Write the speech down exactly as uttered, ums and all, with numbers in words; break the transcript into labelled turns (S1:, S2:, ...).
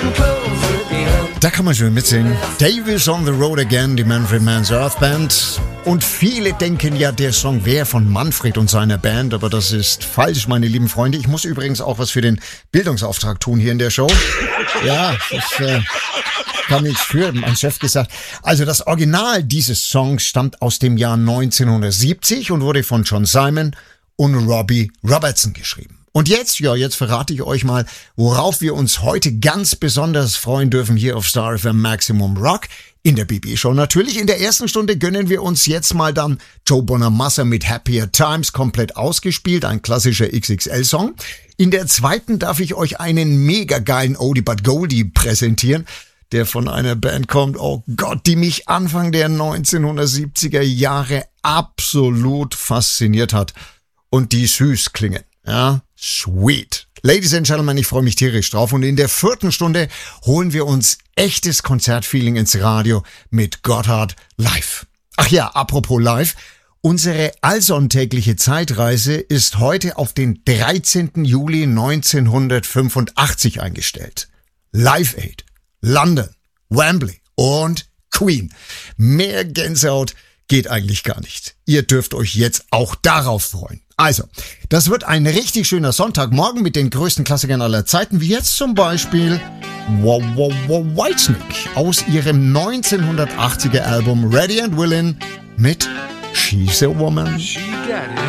S1: Da kann man schön mitsingen. Davis on the Road Again, die Manfred Mann's Earth Band. Und viele denken ja, der Song wäre von Manfred und seiner Band, aber das ist falsch, meine lieben Freunde. Ich muss übrigens auch was für den Bildungsauftrag tun hier in der Show. Ja, ich äh, kann nichts für, mein Chef gesagt. Also das Original dieses Songs stammt aus dem Jahr neunzehnhundertsiebzig und wurde von John Simon und Robbie Robertson geschrieben. Und jetzt, ja, jetzt verrate ich euch mal, worauf wir uns heute ganz besonders freuen dürfen hier auf Star F M Maximum Rock. In der B B-Show natürlich. In der ersten Stunde gönnen wir uns jetzt mal dann Joe Bonamassa mit Happier Times komplett ausgespielt, ein klassischer X X L-Song. In der zweiten darf ich euch einen mega geilen Oldie but Goldie präsentieren, der von einer Band kommt, oh Gott, die mich Anfang der neunzehnhundertsiebziger Jahre absolut fasziniert hat. Und die süß klingen. Ja, sweet. Ladies and Gentlemen, ich freue mich tierisch drauf. Und in der vierten Stunde holen wir uns echtes Konzertfeeling ins Radio mit Gotthard live. Ach ja, apropos live. Unsere allsonntägliche Zeitreise ist heute auf den dreizehnten Juli neunzehnhundertfünfundachtzig eingestellt. Live Aid, London, Wembley und Queen. Mehr Gänsehaut geht eigentlich gar nicht. Ihr dürft euch jetzt auch darauf freuen. Also, das wird ein richtig schöner Sonntagmorgen mit den größten Klassikern aller Zeiten, wie jetzt zum Beispiel Wow Wow Wow Whitesnake aus ihrem neunzehnhundertachtziger Album Ready and Willin' mit She's a Woman.
S2: She got it.